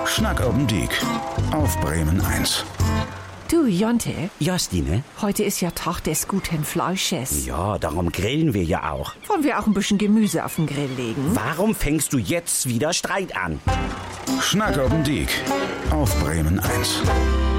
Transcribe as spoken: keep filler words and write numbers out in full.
Schnack oben Diek auf Bremen eins. Du, Jonte, Ja, Stine? heute ist ja Tag des guten Fleisches. Ja, darum grillen wir ja auch. Wollen wir auch ein bisschen Gemüse auf den Grill legen? Warum fängst du jetzt wieder Streit an? Schnack oben Diek auf Bremen eins.